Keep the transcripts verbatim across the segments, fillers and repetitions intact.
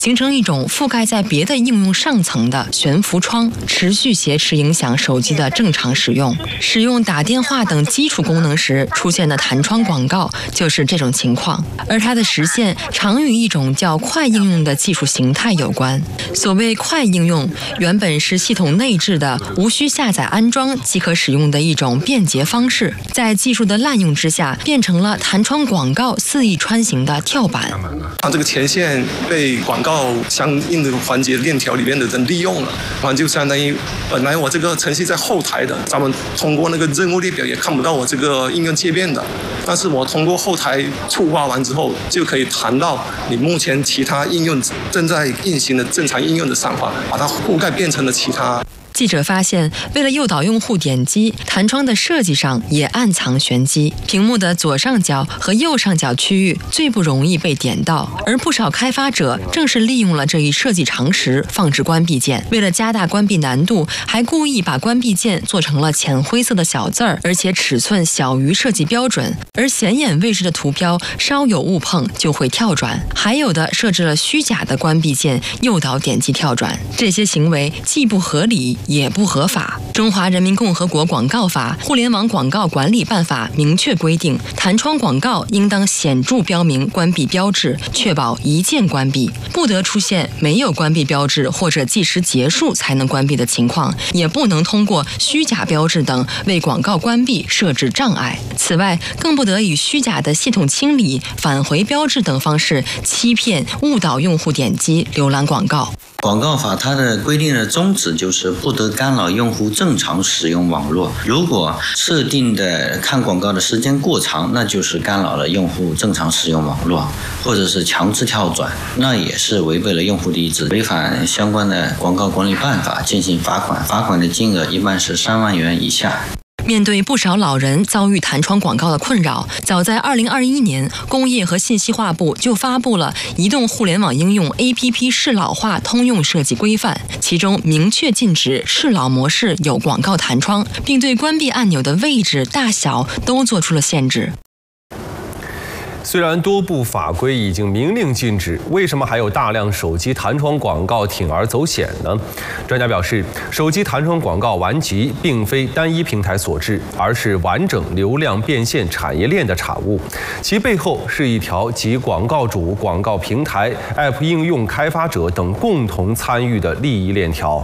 形成一种覆盖在别的应用上层的悬浮窗，持续挟持影响手机的正常使用。使用打电话等基础功能时出现的弹窗广告就是这种情况，而它的实现常与一种叫快应用的技术形态有关。所谓快应用，原本是系统内置的、无需下载安装即可使用的一种便捷方式，在技术的滥用之下，变成了弹窗广告肆意穿行的跳板。 它这个前线被广告相应的环节链条里面的人利用了，然后就相当于本来我这个程序在后台的，咱们通过那个任务列表也看不到我这个应用界面的，但是我通过后台触发完之后，就可以弹到你目前其他应用正在运行的正常应用的上方，把它覆盖变成了其他。 记者发现，为了诱导用户点击，弹窗的设计上也暗藏玄机。屏幕的左上角和右上角区域最不容易被点到，而不少开发者正是利用了这一设计常识，放置关闭键。为了加大关闭难度，还故意把关闭键做成了浅灰色的小字儿，而且尺寸小于设计标准。而显眼位置的图标稍有误碰就会跳转，还有的设置了虚假的关闭键，诱导点击跳转。这些行为既不合理也不合法。中华人民共和国广告法、互联网广告管理办法明确规定，弹窗广告应当显著标明关闭标志，确保一键关闭，不得出现没有关闭标志或者计时结束才能关闭的情况，也不能通过虚假标志等为广告关闭设置障碍。此外，更不得以虚假的系统清理、返回标志等方式欺骗、误导用户点击浏览广告。 广告法它的规定的宗旨就是不得干扰用户正常使用网络。如果设定的看广告的时间过长，那就是干扰了用户正常使用网络，或者是强制跳转，那也是违背了用户的意志，违反相关的广告管理办法进行罚款，罚款的金额一般是三万元以下。 面对不少老人遭遇弹窗广告的困扰，早在二零二一年，工业和信息化部就发布了《移动互联网应用 A P P 适老化通用设计规范》，其中明确禁止适老模式有广告弹窗，并对关闭按钮的位置、大小都做出了限制。 虽然多部法规已经明令禁止，为什么还有大量手机弹窗广告铤而走险呢？专家表示，手机弹窗广告顽疾并非单一平台所致，而是完整流量变现产业链的产物，其背后是一条集广告主、广告平台、App 应用开发者等共同参与的利益链条。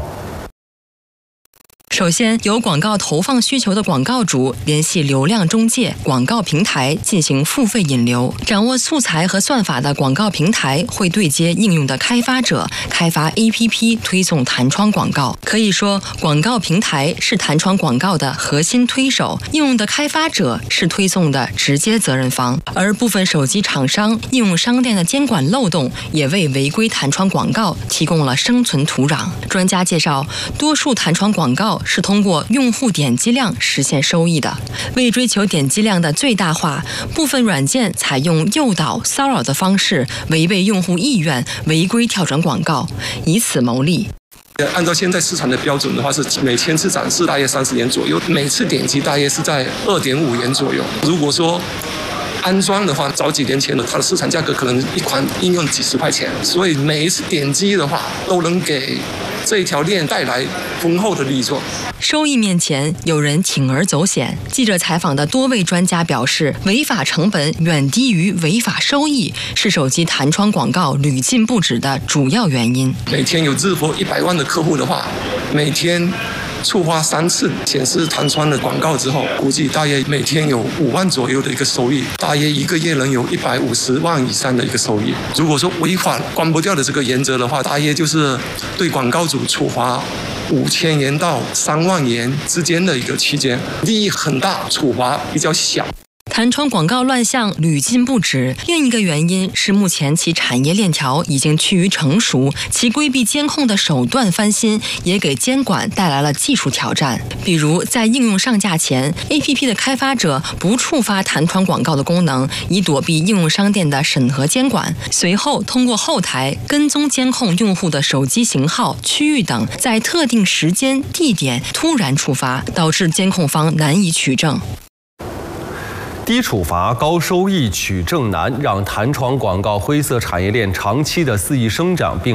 首先，有广告投放需求的广告主联系流量中介、广告平台进行付费引流；掌握素材和算法的广告平台会对接应用的开发者，开发 A P P 推送弹窗广告。可以说，广告平台是弹窗广告的核心推手，应用的开发者是推送的直接责任方。而部分手机厂商、应用商店的监管漏洞，也为违规弹窗广告提供了生存土壤。专家介绍，多数弹窗广告是通过用户点击量实现收益的。为追求点击量的最大化，部分软件采用诱导、骚扰的方式，违背用户意愿，违规跳转广告，以此牟利。 按照现在市场的标准的话，是每千次展示大约三十元左右，每次点击大约是在二点五元左右。如果说安装的话，早几年前的它的市场价格可能一款应用几十块钱，所以每一次点击的话，都能给这一条链带来丰厚的利润。 收益面前，有人铤而走险。记者采访的多位专家表示，违法成本远低于违法收益，是手机弹窗广告屡禁不止的主要原因。 每天有日活一百万的客户的话，每天触发三次显示弹窗的广告之后，估计大约每天有五万左右的一个收益，大约一个月能有一百五十万以上的一个收益。如果说违反关不掉的这个原则的话，大约就是对广告主处罚五千元到三万元之间的一个区间，利益很大，处罚比较小。 弹窗广告乱象屡禁不止，另一个原因是目前其产业链条已经趋于成熟，其规避监控的手段翻新，也给监管带来了技术挑战。比如，在应用上架前 ，A P P 的开发者不触发弹窗广告的功能，以躲避应用商店的审核监管；随后通过后台跟踪监控用户的手机型号、区域等，在特定时间、地点突然触发，导致监控方难以取证。 低处罚、高收益取证难，让弹窗广告灰色产业链长期的肆意生长并